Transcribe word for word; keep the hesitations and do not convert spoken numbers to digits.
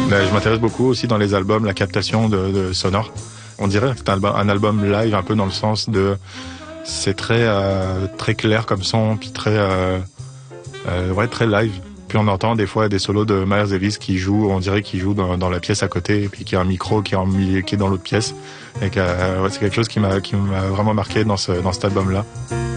Mais je m'intéresse beaucoup aussi dans les albums, la captation de, de sonore. On dirait que c'est un, un album live un peu dans le sens de... C'est très euh, très clair comme son, puis très... Euh, euh, ouais, très live. Puis on entend des fois des solos de Miles Davis qui joue, on dirait qu'il joue dans, dans la pièce à côté, et puis qu'il y a un micro qui est, en, qui est dans l'autre pièce. Et que, euh, ouais, c'est quelque chose qui m'a, qui m'a vraiment marqué dans, ce, dans cet album-là.